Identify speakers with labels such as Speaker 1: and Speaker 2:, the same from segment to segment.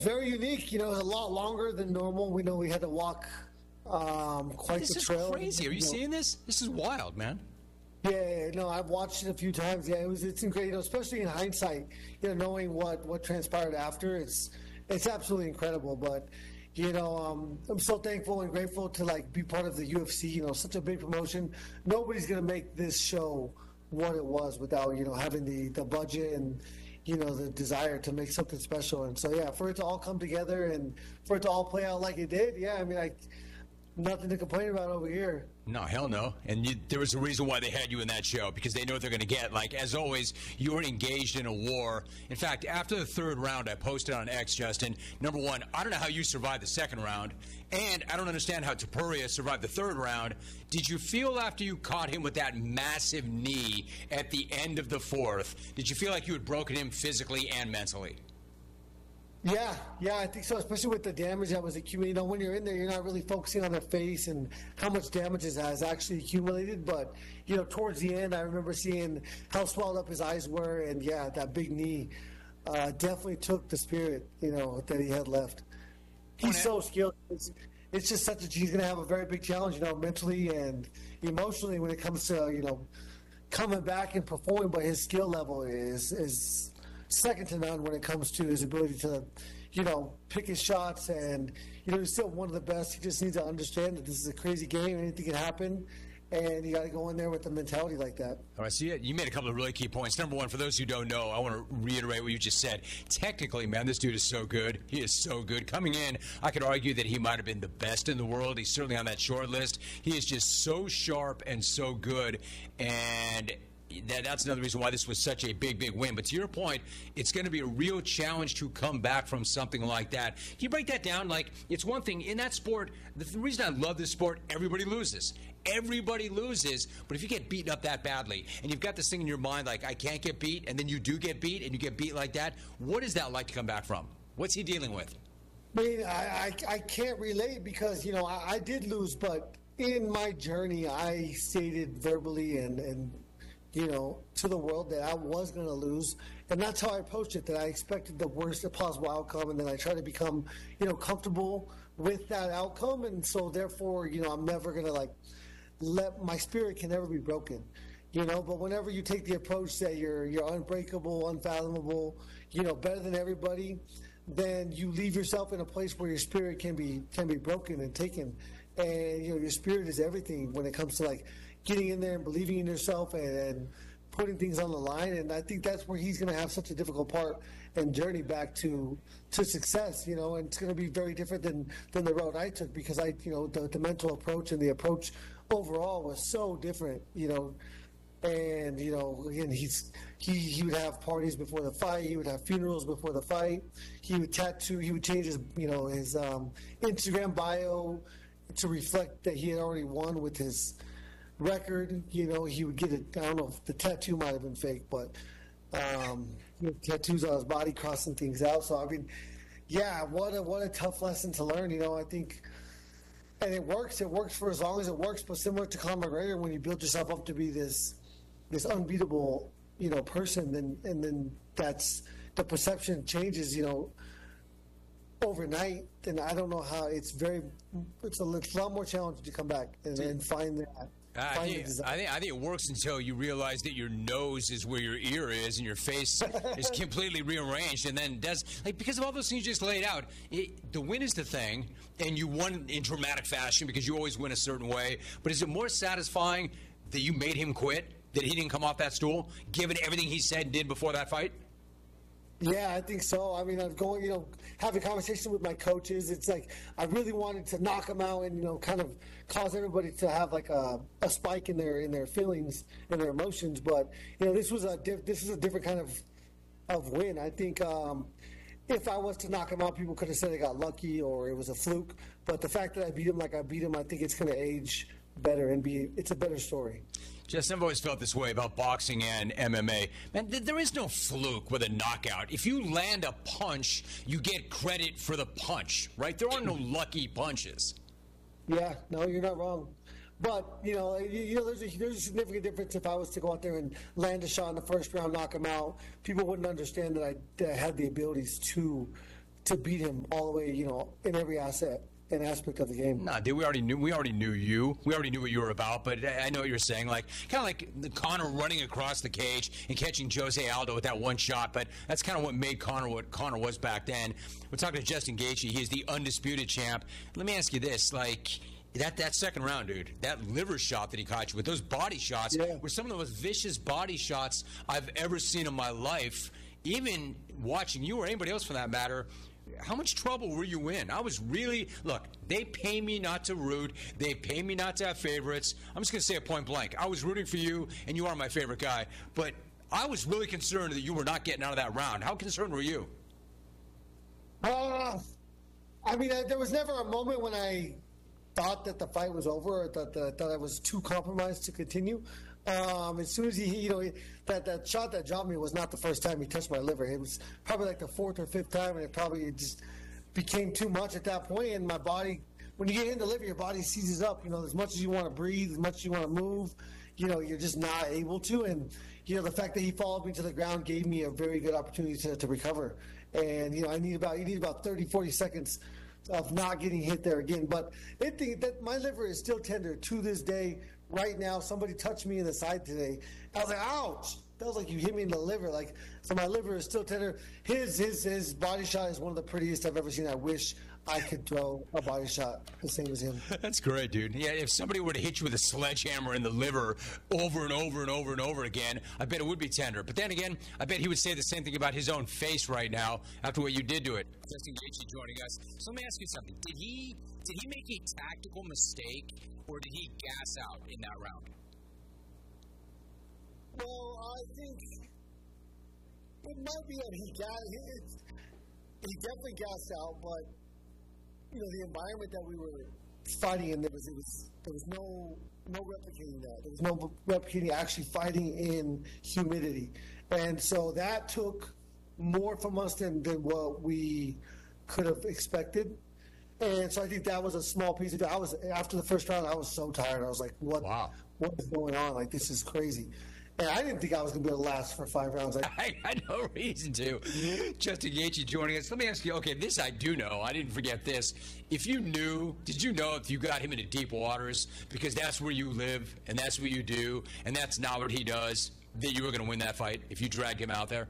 Speaker 1: Very unique. It was a lot longer than normal. We know we had to walk quite the trail.
Speaker 2: This is crazy. Are you seeing this? This is wild, man.
Speaker 1: Yeah, no, I've watched it a few times. Yeah, it's great, especially in hindsight. Knowing what transpired after, it's absolutely incredible. But I'm so thankful and grateful to be part of the UFC. Such a big promotion. Nobody's gonna make this show what it was without having the budget and the desire to make something special. And so yeah, for it to all come together and for it to all play out like it did, yeah, I mean, nothing to complain about over here.
Speaker 2: No, hell no. And there was a reason why they had you in that show, because they know what they're going to get. As always, you were engaged in a war. In fact, after the third round, I posted on X, Justin, number one, I don't know how you survived the second round, and I don't understand how Topuria survived the third round. Did you feel after you caught him with that massive knee at the end of the fourth, did you feel like you had broken him physically and mentally?
Speaker 1: Yeah, I think so, especially with the damage that was accumulated. When you're in there, you're not really focusing on the face and how much damage it has actually accumulated. But, towards the end, I remember seeing how swelled up his eyes were. And, yeah, that big knee definitely took the spirit, that he had left. He's so skilled. It's just he's going to have a very big challenge, mentally and emotionally when it comes to, coming back and performing. But his skill level is second to none when it comes to his ability to, pick his shots. And, he's still one of the best. He just needs to understand that this is a crazy game. Anything can happen. And you got to go in there with a mentality like that.
Speaker 2: All right, so you made a couple of really key points. Number one, for those who don't know, I want to reiterate what you just said. Technically, man, this dude is so good. He is so good. Coming in, I could argue that he might have been the best in the world. He's certainly on that short list. He is just so sharp and so good. And that's another reason why this was such a big, big win. But to your point, it's going to be a real challenge to come back from something like that. Can you break that down? It's one thing in that sport. The reason I love this sport, everybody loses. Everybody loses. But if you get beaten up that badly and you've got this thing in your mind I can't get beat, and then you do get beat and you get beat like that, what is that like to come back from? What's he dealing with?
Speaker 1: I mean, I can't relate because, I did lose, but in my journey, I stated verbally and to the world that I was going to lose. And that's how I approached it, that I expected the worst possible outcome. And then I try to become, comfortable with that outcome. And so therefore, I'm never going to let my spirit can never be broken, but whenever you take the approach that you're unbreakable, unfathomable, better than everybody, then you leave yourself in a place where your spirit can be broken and taken. And, your spirit is everything when it comes to getting in there and believing in yourself and putting things on the line. And I think that's where he's going to have such a difficult part and journey back to success, and it's going to be very different than the road I took because the mental approach and the approach overall was so different, and, again, he would have parties before the fight. He would have funerals before the fight. He would change his, his Instagram bio to reflect that he had already won with his record. He would get it. I don't know if the tattoo might have been fake, but tattoos on his body crossing things out. So I mean, yeah, what a tough lesson to learn. I think, and it works. It works for as long as it works. But similar to Conor McGregor, when you build yourself up to be this unbeatable person, then that's the perception changes. Overnight, then I don't know how. It's a lot more challenging to come back and find that.
Speaker 2: I think it works until you realize that your nose is where your ear is and your face is completely rearranged, and then because of all those things you just laid out, the win is the thing, and you won in dramatic fashion because you always win a certain way. But is it more satisfying that you made him quit, that he didn't come off that stool, given everything he said and did before that fight?
Speaker 1: Yeah, I think so. I mean, I'm going, having a conversation with my coaches. It's I really wanted to knock him out and, kind of cause everybody to have a spike in their feelings and their emotions. But, this is a different kind of win. I think if I was to knock him out, people could have said I got lucky or it was a fluke. But the fact that I beat him like I beat him, I think it's going to age better and it's a better story.
Speaker 2: Justin, I've always felt this way about boxing and MMA. Man, there is no fluke with a knockout. If you land a punch, you get credit for the punch, right? There are no lucky punches.
Speaker 1: Yeah, no, you're not wrong. But, there's a significant difference if I was to go out there and land a shot in the first round, knock him out. People wouldn't understand that I had the abilities to to beat him all the way, in every aspect of the game.
Speaker 2: Nah, dude, we already knew you. We already knew what you were about. But I know what you're saying, kind of like the Conor running across the cage and catching Jose Aldo with that one shot. But that's kind of what made Conor what Conor was back then. We're talking to Justin Gaethje. He is the undisputed champ. Let me ask you this, that second round, dude, that liver shot that he caught you with, those body shots were some of the most vicious body shots I've ever seen in my life. Even watching you or anybody else for that matter. How much trouble were you in? I was really, look, they pay me not to root. They pay me not to have favorites. I'm just going to say it point blank. I was rooting for you, and you are my favorite guy. But I was really concerned that you were not getting out of that round. How concerned were you?
Speaker 1: There was never a moment when I thought that the fight was over or that I was too compromised to continue. As soon as that shot that dropped me was not the first time he touched my liver. It was probably like the fourth or fifth time, and it just became too much at that point. And my body, when you get hit in the liver, your body seizes up. As much as you want to breathe, as much as you want to move, you're just not able to. And the fact that he followed me to the ground gave me a very good opportunity to recover. And you need about 30, 40 seconds of not getting hit there again. But that my liver is still tender to this day. Right now, somebody touched me in the side today. I was like, ouch. That was like you hit me in the liver. So my liver is still tender. His body shot is one of the prettiest I've ever seen. I wish I could throw a body shot the same as him.
Speaker 2: That's great, dude. Yeah, if somebody were to hit you with a sledgehammer in the liver over and over and over and over again, I bet it would be tender. But then again, I bet he would say the same thing about his own face right now after what you did to it. Justin Gaethje joining us. So let me ask you something. Did he make a tactical mistake, or did he gas out in that round?
Speaker 1: Well, I think it might be that he definitely gassed out, but the environment that we were fighting in, there was no replicating that. There was no replicating actually fighting in humidity, and so that took more from us than what we could have expected. And so I think that was a small piece of it. After the first round, I was so tired. I was like, what is going on? This is crazy. And I didn't think I was going to be able to last for 5 rounds.
Speaker 2: I had no reason to. Justin Gaethje joining us. Let me ask you, okay, this I do know. I didn't forget this. Did you know if you got him into deep waters, because that's where you live and that's what you do and that's not what he does, that you were going to win that fight if you dragged him out there?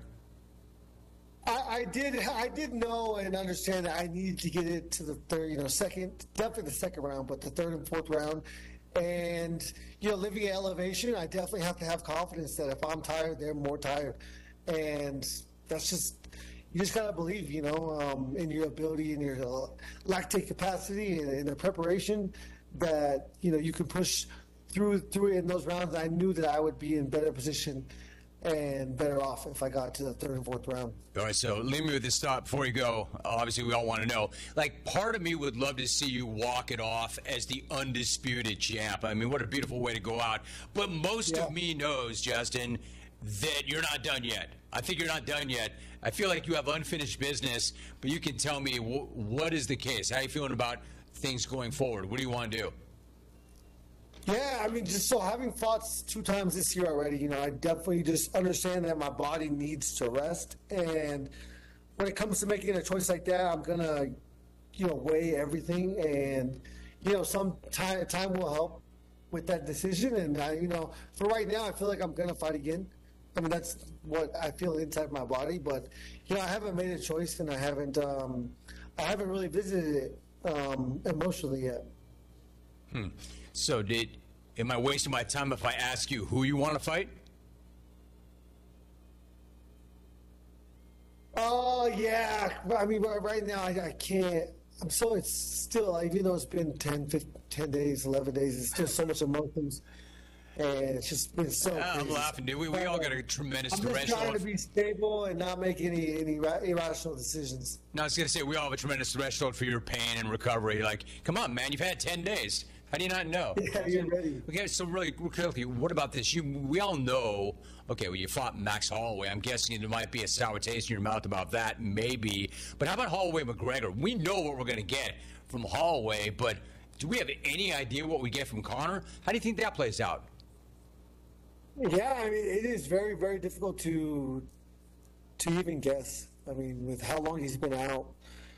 Speaker 1: I did know and understand that I needed to get it to the third, definitely the second round, but the third and fourth round. And, living at elevation, I definitely have to have confidence that if I'm tired, they're more tired. And that's just, you just got to believe, in your ability and your lactate capacity and the preparation that, you can push through it in those rounds. I knew that I would be in better position and better off if I got to the third and fourth round.
Speaker 2: All right, so leave me with this thought before you go. Obviously, we all want to know. Part of me would love to see you walk it off as the undisputed champ. I mean, what a beautiful way to go out. But most of me knows, Justin, that you're not done yet. I think you're not done yet. I feel like you have unfinished business, but you can tell me what is the case. How are you feeling about things going forward? What do you want to do?
Speaker 1: Yeah, just so having fought 2 times this year already, I definitely just understand that my body needs to rest. And when it comes to making a choice like that, I'm going to, weigh everything. And, some time will help with that decision. And, for right now, I feel like I'm going to fight again. That's what I feel inside my body. But, I haven't made a choice, and I haven't really visited it emotionally yet.
Speaker 2: So am I wasting my time if I ask you who you want to fight?
Speaker 1: Oh, yeah. Right now I can't. It's still, even though it's been 10 days, 11 days, it's still so much emotions. And it's just been so crazy.
Speaker 2: I'm laughing, dude. We all got a tremendous
Speaker 1: threshold. I'm just trying to be stable and not make any irrational decisions.
Speaker 2: No, I was going to say, we all have a tremendous threshold for your pain and recovery. Come on, man. You've had 10 days. How do you not know?
Speaker 1: Yeah, you're ready.
Speaker 2: Okay, so really quickly, what about this? We all know, okay, well, you fought Max Holloway. I'm guessing there might be a sour taste in your mouth about that, maybe. But how about Holloway McGregor? We know what we're going to get from Holloway, but do we have any idea what we get from Conor? How do you think that plays out?
Speaker 1: Yeah, it is very, very difficult to even guess. With how long he's been out,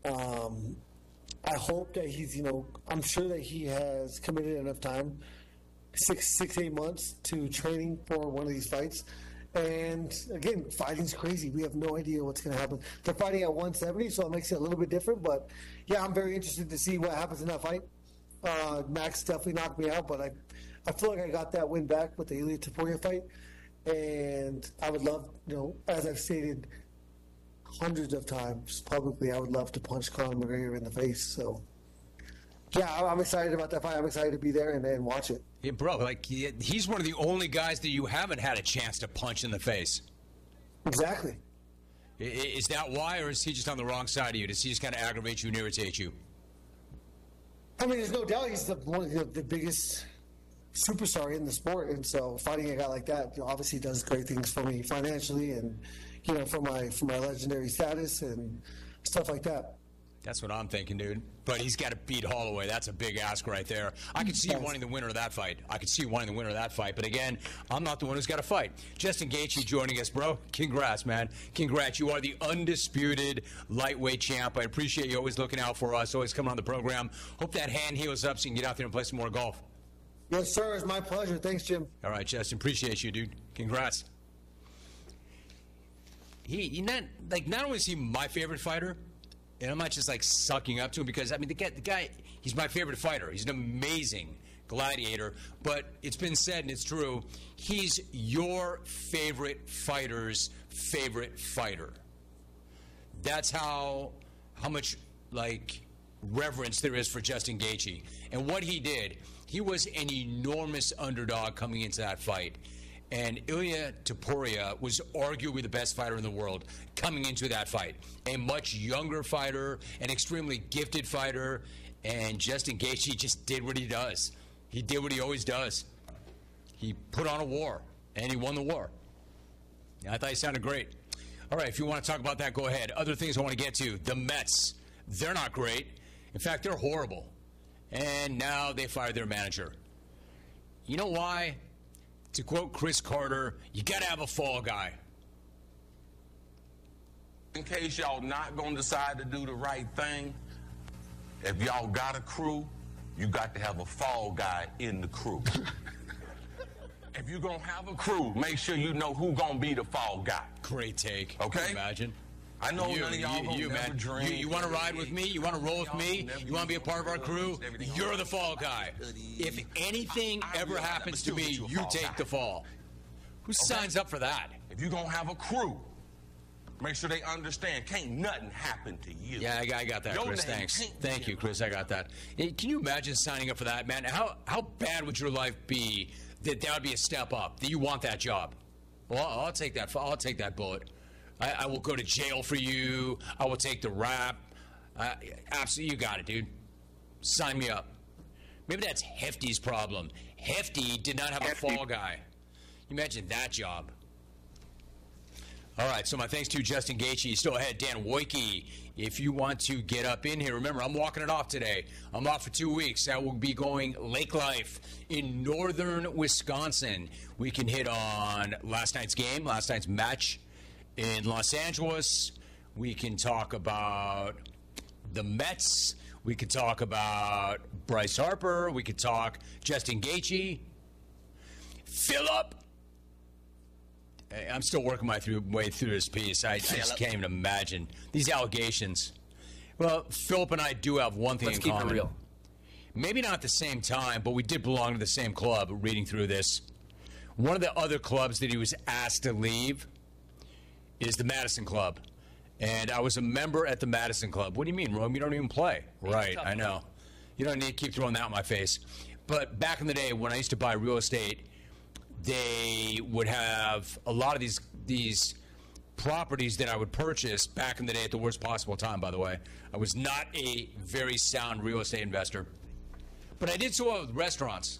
Speaker 1: I hope that he's, I'm sure that he has committed enough time, 8 months to training for one of these fights. And again, fighting's crazy. We have no idea what's going to happen. They're fighting at 170, so it makes it a little bit different. But yeah, I'm very interested to see what happens in that fight. Max definitely knocked me out, but I feel like I got that win back with the Ilia Topuria fight. And I would love, as I've stated hundreds of times publicly, I would love to punch Conor McGregor in the face. So yeah, I'm excited about that fight. I'm excited to be there and watch it.
Speaker 2: Yeah, bro, he's one of the only guys that you haven't had a chance to punch in the face.
Speaker 1: Exactly.
Speaker 2: Is that why, or is he just on the wrong side of you? Does he just kind of aggravate you and irritate you?
Speaker 1: I mean, there's no doubt he's one of the biggest superstar in the sport, and so fighting a guy like that obviously does great things for me financially, and for my legendary status and stuff like that.
Speaker 2: That's what I'm thinking, dude. But he's got to beat Holloway. That's a big ask right there. I could see you wanting the winner of that fight. But again, I'm not the one who's got to fight. Justin Gaethje joining us, bro. Congrats, man. Congrats. You are the undisputed lightweight champ. I appreciate you always looking out for us, always coming on the program. Hope that hand heals up so you can get out there and play some more golf.
Speaker 1: Yes, sir. It's my pleasure. Thanks, Jim.
Speaker 2: All right, Justin. Appreciate you, dude. Congrats. Not only is he my favorite fighter, and I'm not just sucking up to him because, the guy, he's my favorite fighter. He's an amazing gladiator. But it's been said, and it's true, he's your favorite fighter's favorite fighter. That's how much, reverence there is for Justin Gaethje. And what he did, he was an enormous underdog coming into that fight. And Ilia Topuria was arguably the best fighter in the world coming into that fight. A much younger fighter, an extremely gifted fighter, and Justin Gaethje just did what he does. He did what he always does. He put on a war, and he won the war. I thought he sounded great. All right, if you want to talk about that, go ahead. Other things I want to get to. The Mets, they're not great. In fact, they're horrible. And now they fired their manager. You know why? To quote Chris Carter, you got to have a fall guy.
Speaker 3: In case y'all not going to decide to do the right thing, if y'all got a crew, you got to have a fall guy in the crew. If you're going to have a crew, make sure you know who's going to be the fall guy.
Speaker 2: Great take.
Speaker 3: Okay?
Speaker 2: Can you imagine?
Speaker 3: I know none of y'all gonna never drink.
Speaker 2: You want to ride with me? You want to roll with me? You want to be a part of our crew? You're the fall guy. If anything ever happens to me, you take the fall. Who signs up for that?
Speaker 3: If you're going to have a crew, make sure they understand. Can't nothing happen to you.
Speaker 2: Yeah, I got that, Chris. Thanks. Thank you, Chris. I got that. Can you imagine signing up for that, man? How bad would your life be that would be a step up, that you want that job? Well, I'll take that. I'll take that bullet. I will go to jail for you. I will take the rap. Absolutely, you got it, dude. Sign me up. Maybe that's Hefty's problem. Hefty did not have a fall guy. You imagine that job. All right, so my thanks to Justin Gaethje. Still ahead, Dan Wojcicki. If you want to get up in here, remember, I'm walking it off today. I'm off for 2 weeks. I will be going Lake Life in northern Wisconsin. We can hit on last night's game, last night's match in Los Angeles. We can talk about the Mets. We could talk about Bryce Harper. We could talk Justin Gaethje. Philip. I'm still working my way through this piece. I just can't even imagine these allegations. Well, Philip and I do have one thing in common. Let's keep it real. Maybe not at the same time, but we did belong to the same club reading through this. One of the other clubs that he was asked to leave is the Madison Club. And I was a member at the Madison Club. What do you mean, Rome? You don't even play. Right, I know. You don't need to keep throwing that in my face. But back in the day when I used to buy real estate, they would have a lot of these properties that I would purchase back in the day at the worst possible time, by the way. I was not a very sound real estate investor. But I did so well with restaurants.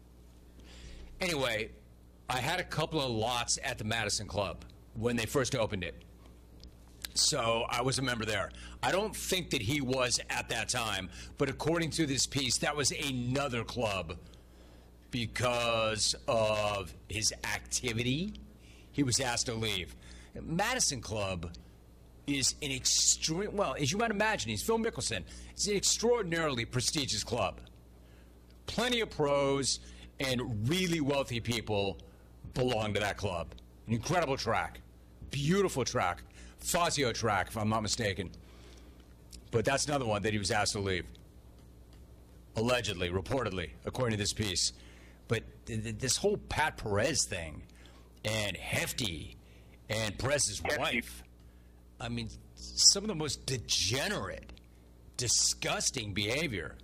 Speaker 2: Anyway, I had a couple of lots at the Madison Club when they first opened it. So I was a member there. I don't think that he was at that time, but according to this piece, that was another club because of his activity. He was asked to leave. Madison Club, is an extreme, well, as you might imagine, he's Phil Mickelson. It's an extraordinarily prestigious club. Plenty of pros and really wealthy people belong to that club. An incredible track. Beautiful track. Fazio track, if I'm not mistaken. But that's another one that he was asked to leave. Allegedly, reportedly, according to this piece. But this whole Pat Perez thing and Hefty and Perez's wife, I mean, some of the most degenerate, disgusting behavior.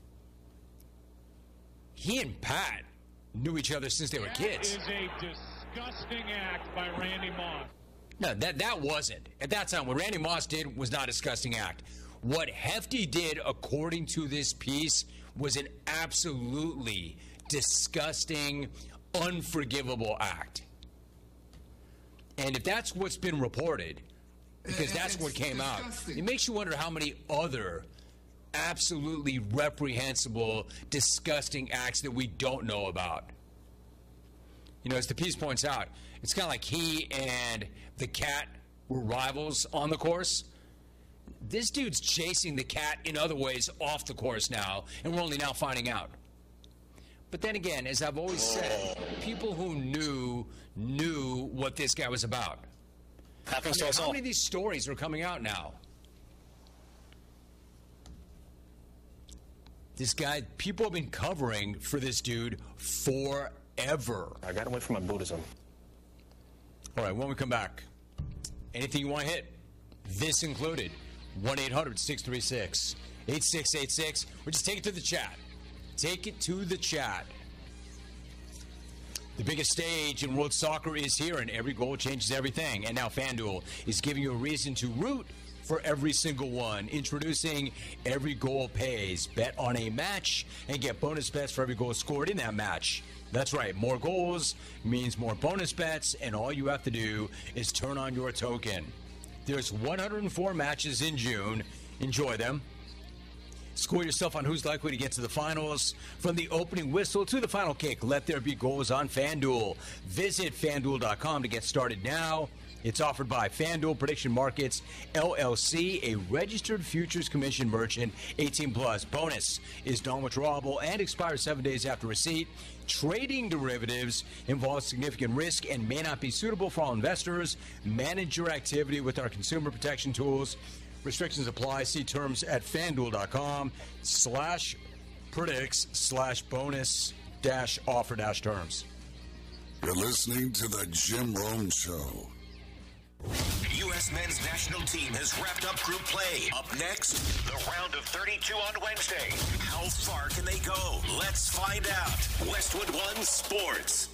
Speaker 2: He and Pat knew each other since they were kids.
Speaker 4: That is a disgusting act by Randy Moss.
Speaker 2: No, that wasn't. At that time, what Randy Moss did was not a disgusting act. What Hefty did, according to this piece, was an absolutely disgusting, unforgivable act. And if that's what's been reported, because that's what came out, it makes you wonder how many other absolutely reprehensible, disgusting acts that we don't know about. You know, as the piece points out, it's kind of like he and the cat were rivals on the course. This dude's chasing the cat in other ways off the course now, and we're only now finding out. But then again, as I've always said, people who knew what this guy was about.
Speaker 5: Happens to us all.
Speaker 2: How many of these stories are coming out now? This guy, people have been covering for this dude forever.
Speaker 5: I got away from my Buddhism.
Speaker 2: All right, when we come back, anything you want to hit, this included, 1-800-636-8686, or just take it to the chat. Take it to the chat. The biggest stage in world soccer is here, and every goal changes everything. And now FanDuel is giving you a reason to root for every single one. Introducing Every Goal Pays. Bet on a match and get bonus bets for every goal scored in that match. That's right, more goals means more bonus bets, and all you have to do is turn on your token. There's 104 matches in June. Enjoy them. Score yourself on who's likely to get to the finals. From the opening whistle to the final kick, let there be goals on FanDuel. Visit FanDuel.com to get started now. It's offered by FanDuel Prediction Markets, LLC, a registered futures commission merchant, 18+. Bonus is non-withdrawable and expires 7 days after receipt. Trading derivatives involves significant risk and may not be suitable for all investors. Manage your activity with our consumer protection tools. Restrictions apply. See terms at FanDuel.com/predicts/bonus-offer-terms.
Speaker 6: You're listening to the Jim Rome Show.
Speaker 7: U.S. men's national team has wrapped up group play. Up next, the round of 32 on Wednesday. How far can they go? Let's find out. Westwood One Sports.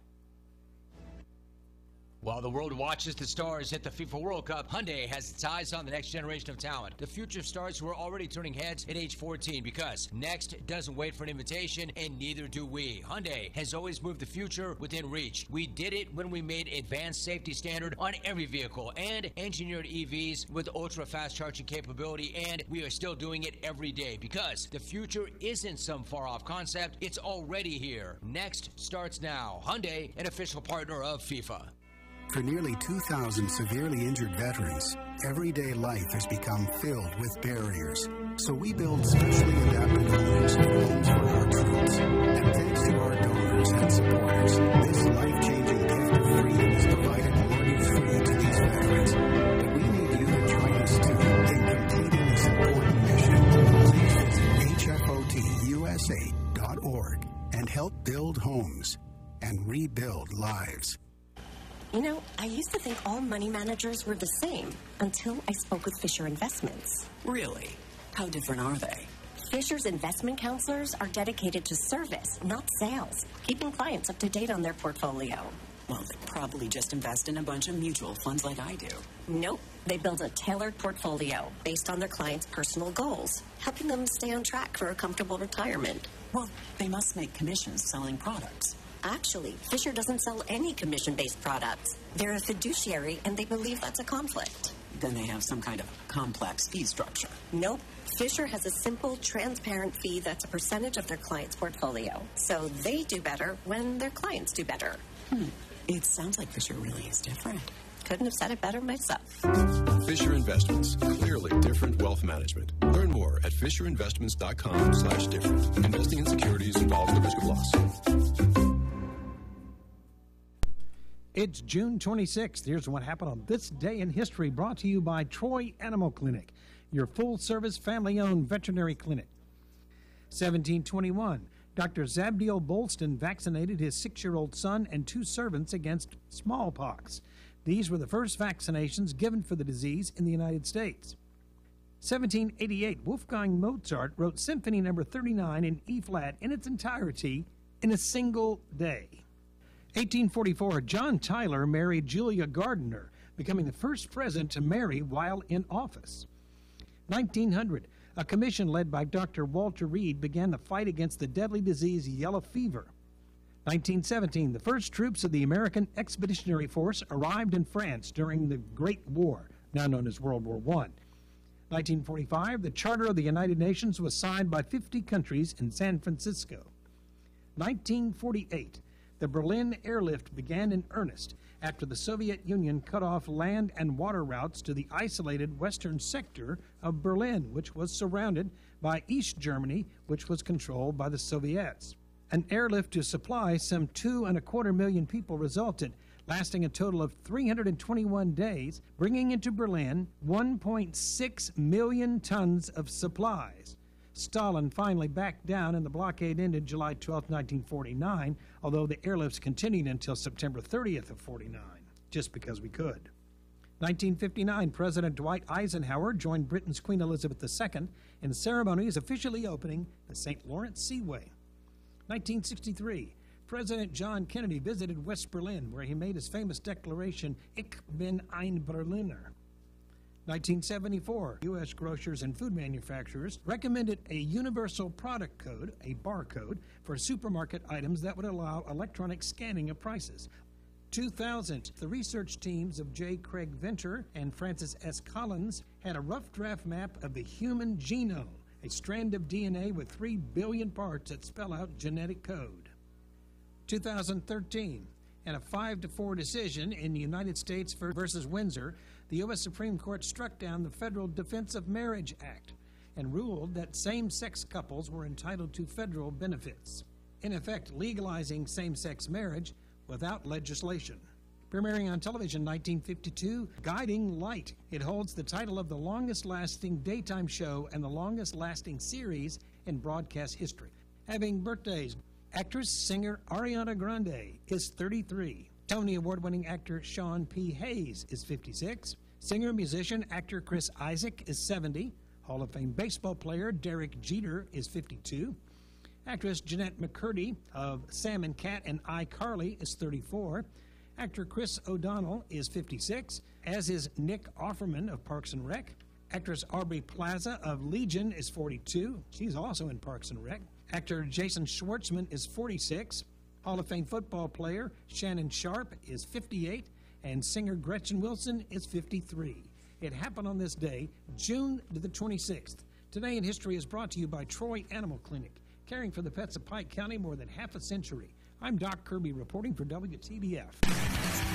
Speaker 2: While the world watches the stars at the FIFA World Cup, Hyundai has its eyes on the next generation of talent. The future of stars who are already turning heads at age 14, because next doesn't wait for an invitation, and neither do we. Hyundai has always moved the future within reach. We did it when we made advanced safety standard on every vehicle and engineered EVs with ultra-fast charging capability, and we are still doing it every day, because the future isn't some far-off concept. It's already here. Next starts now. Hyundai, an official partner of FIFA.
Speaker 8: For nearly 2,000 severely injured veterans, everyday life has become filled with barriers. So we build specially adapted homes for our troops. And thanks to our donors and supporters, this life-changing gift of freedom is provided mortgage-free to these veterans. But we need you to join us too in completing this important mission. Please visit hfotusa.org and help build homes and rebuild lives.
Speaker 9: You know, I used to think all money managers were the same until I spoke with Fisher Investments.
Speaker 10: Really? How different are they?
Speaker 9: Fisher's investment counselors are dedicated to service, not sales, keeping clients up to date on their portfolio.
Speaker 10: Well, they probably just invest in a bunch of mutual funds like I do.
Speaker 9: Nope. They build a tailored portfolio based on their clients' personal goals, helping them stay on track for a comfortable retirement.
Speaker 10: Well, they must make commissions selling products.
Speaker 9: Actually, Fisher doesn't sell any commission-based products. They're a fiduciary, and they believe that's a conflict.
Speaker 10: Then they have some kind of complex fee structure.
Speaker 9: Nope. Fisher has a simple, transparent fee that's a percentage of their client's portfolio. So they do better when their clients do better.
Speaker 10: It sounds like Fisher really is different.
Speaker 9: Couldn't have said it better myself.
Speaker 11: Fisher Investments, clearly different wealth management. Learn more at FisherInvestments.com/different. Investing in securities involves the risk of loss.
Speaker 12: It's June 26th. Here's what happened on this day in history, brought to you by Troy Animal Clinic, your full-service, family-owned veterinary clinic. 1721, Dr. Zabdiel Bolston vaccinated his 6-year-old son and 2 servants against smallpox. These were the first vaccinations given for the disease in the United States. 1788, Wolfgang Mozart wrote Symphony No. 39 in E-flat in its entirety in a single day. 1844, John Tyler married Julia Gardner, becoming the first president to marry while in office. 1900, a commission led by Dr. Walter Reed began the fight against the deadly disease yellow fever. 1917, the first troops of the American Expeditionary Force arrived in France during the Great War, now known as World War I. 1945, the Charter of the United Nations was signed by 50 countries in San Francisco. 1948, the Berlin airlift began in earnest after the Soviet Union cut off land and water routes to the isolated western sector of Berlin, which was surrounded by East Germany, which was controlled by the Soviets. An airlift to supply some 2.25 million people resulted, lasting a total of 321 days, bringing into Berlin 1.6 million tons of supplies. Stalin finally backed down and the blockade ended July 12, 1949, although the airlifts continued until September 30th of 49, just because we could. 1959, President Dwight Eisenhower joined Britain's Queen Elizabeth II in ceremonies officially opening the St. Lawrence Seaway. 1963, President John Kennedy visited West Berlin, where he made his famous declaration, "Ich bin ein Berliner." 1974, U.S. grocers and food manufacturers recommended a universal product code, a barcode, for supermarket items that would allow electronic scanning of prices. 2000, the research teams of J. Craig Venter and Francis S. Collins had a rough draft map of the human genome, a strand of DNA with 3 billion parts that spell out genetic code. 2013, in a 5-4 decision in the United States versus Windsor, the U.S. Supreme Court struck down the Federal Defense of Marriage Act and ruled that same-sex couples were entitled to federal benefits, in effect legalizing same-sex marriage without legislation. Premiering on television in 1952, Guiding Light. It holds the title of the longest-lasting daytime show and the longest-lasting series in broadcast history. Having birthdays, actress-singer Ariana Grande is 33. Tony Award-winning actor Sean P. Hayes is 56. Singer-musician actor Chris Isaak is 70. Hall of Fame baseball player Derek Jeter is 52. Actress Jeanette McCurdy of Sam and Cat and iCarly is 34. Actor Chris O'Donnell is 56, as is Nick Offerman of Parks and Rec. Actress Aubrey Plaza of Legion is 42. She's also in Parks and Rec. Actor Jason Schwartzman is 46. Hall of Fame football player Shannon Sharp is 58. And singer Gretchen Wilson is 53. It happened on this day, June the 26th. Today in History is brought to you by Troy Animal Clinic, caring for the pets of Pike County more than half a century. I'm Doc Kirby reporting for WTBF.